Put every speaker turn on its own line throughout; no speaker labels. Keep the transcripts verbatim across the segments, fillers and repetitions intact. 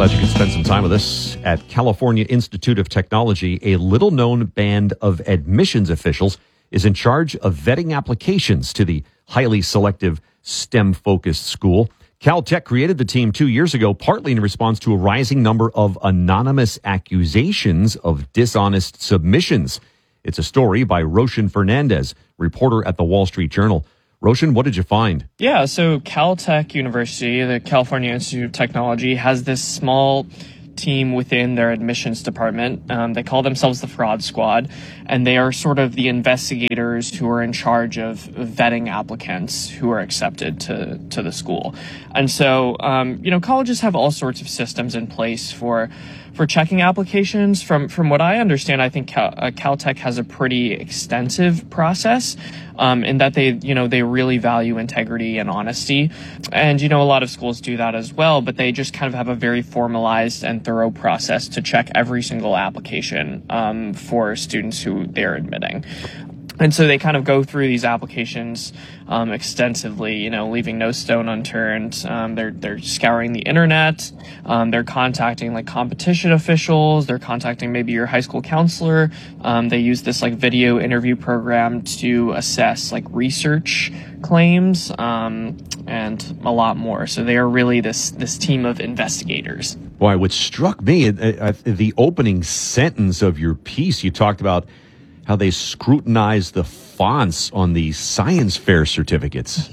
Glad you could spend some time with us. At California Institute of Technology, a little-known band of admissions officials is in charge of vetting applications to the highly selective STEM-focused school. Caltech created the team two years ago, partly in response to a rising number of anonymous accusations of dishonest submissions. It's a story by Roshan Fernandez, reporter at the Wall Street Journal. Roshan, what did you find?
Yeah, so Caltech University, the California Institute of Technology, has this small team within their admissions department. Um, they call themselves the Fraud Squad, and they are sort of the investigators who are in charge of vetting applicants who are accepted to, to the school. And so, um, you know, colleges have all sorts of systems in place for for checking applications. From from what I understand, I think Cal, uh, Caltech has a pretty extensive process um, in that they, you know, they really value integrity and honesty. And, you know, a lot of schools do that as well, but they just kind of have a very formalized and thorough process to check every single application um, for students who they're admitting. And so they kind of go through these applications um, extensively, you know, leaving no stone unturned. Um, they're they're scouring the internet. Um, they're contacting like competition officials. They're contacting maybe your high school counselor. Um, they use this like video interview program to assess like research claims um, and a lot more. So they are really this this team of investigators.
Boy, what struck me, uh, uh, the opening sentence of your piece, you talked about how they scrutinize the fonts on the science fair certificates.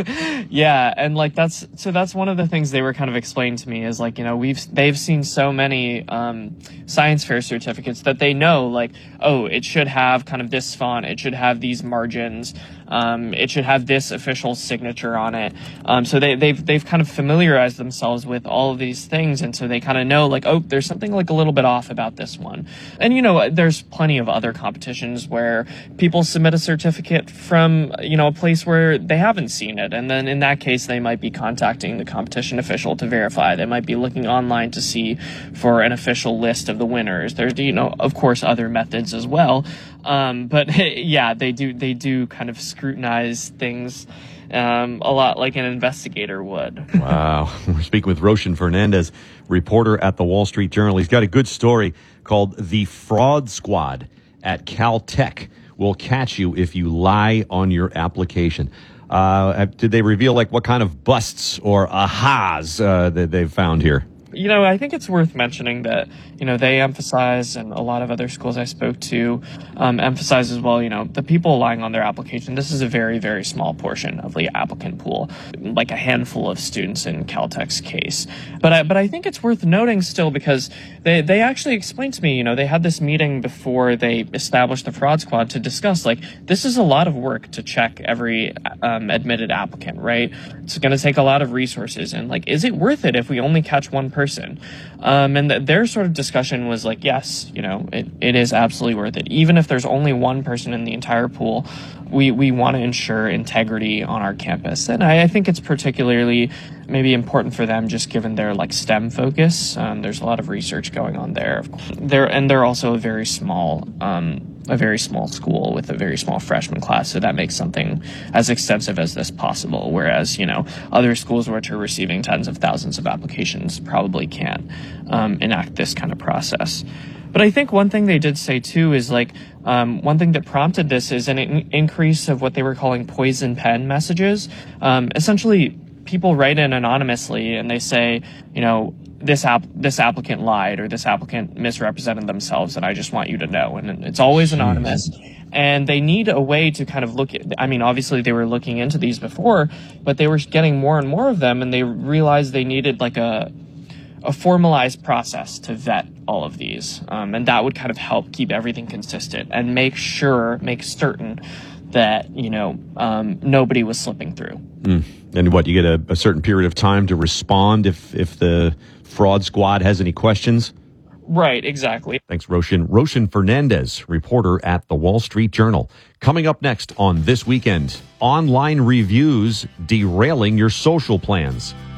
Yeah, and like that's so that's one of the things they were kind of explaining to me is like, you know, we've they've seen so many um, science fair certificates that they know like, oh, it should have kind of this font, it should have these margins, um, it should have this official signature on it. Um, so they they've they've kind of familiarized themselves with all of these things, and so they kind of know like, oh, there's something like a little bit off about this one. And you know, there's plenty of other competitions where people submit a certificate from, you know, a place where they haven't seen it. And then in that case, they might be contacting the competition official to verify. They might be looking online to see for an official list of the winners. There's, you know, of course, other methods as well. Um, but yeah, they do, they do kind of scrutinize things um, a lot like an investigator would.
Wow. We're speaking with Roshan Fernandez, reporter at the Wall Street Journal. He's got a good story called The Fraud Squad at Caltech. Will catch you if you lie on your application. Uh, did they reveal like what kind of busts or ahas uh, that they've found here?
You know, I think it's worth mentioning that, you know, they emphasize, and a lot of other schools I spoke to um, emphasize as well, you know, the people lying on their application, this is a very, very small portion of the applicant pool, like a handful of students in Caltech's case. But I, but I think it's worth noting still because they, they actually explained to me, you know, they had this meeting before they established the Fraud Squad to discuss, like, this is a lot of work to check every um, admitted applicant, right? It's going to take a lot of resources. And, like, is it worth it if we only catch one person? person. Um, and th- their sort of discussion was like, yes, you know, it, it is absolutely worth it. Even if there's only one person in the entire pool, we, we want to ensure integrity on our campus. And I, I think it's particularly maybe important for them just given their like STEM focus. Um, there's a lot of research going on there. They're, and they're also a very small, um, a very small school with a very small freshman class. So that makes something as extensive as this possible. Whereas, you know, other schools which are receiving tens of thousands of applications probably can't um, enact this kind of process. But I think one thing they did say too is like, um, one thing that prompted this is an in- increase of what they were calling poison pen messages. Um, essentially, people write in anonymously and they say, you know, this app, this applicant lied or this applicant misrepresented themselves and I just want you to know. And it's always anonymous. And they need a way to kind of look at, I mean, obviously they were looking into these before, but they were getting more and more of them and they realized they needed like a, a formalized process to vet all of these. Um, and that would kind of help keep everything consistent and make sure, make certain that, you know, um, nobody was slipping through.
Mm. And what, you get a, a certain period of time to respond if, if the Fraud Squad has any questions?
Right, exactly.
Thanks, Roshan. Roshan Fernandez, reporter at the Wall Street Journal. Coming up next on This Weekend, online reviews derailing your social plans.